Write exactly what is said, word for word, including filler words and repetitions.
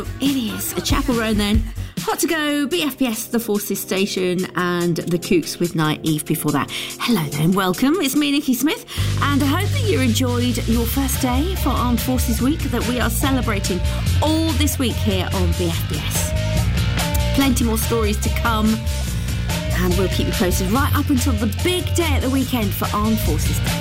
It is a Chapel Roan then. Hot to Go, B F B S, The Forces Station, and The Kooks with Night Eve before that. Hello then, welcome. It's me, Nikki Smith, and I hope that you enjoyed your first day for Armed Forces Week that we are celebrating all this week here on B F B S. Plenty more stories to come, and we'll keep you posted right up until the big day at the weekend for Armed Forces Day.